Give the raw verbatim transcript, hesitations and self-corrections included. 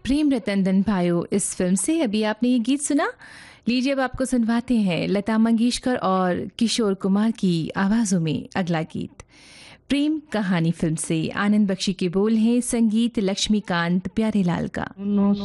प्रेम रतन धन पायो इस फिल्म से अभी आपने ये गीत सुना। लीजिए अब आपको सुनवाते हैं लता मंगेशकर और किशोर कुमार की आवाज़ों में अगला गीत। प्रेम कहानी फिल्म से आनंद बख्शी के बोल हैं, संगीत लक्ष्मीकांत प्यारेलाल का।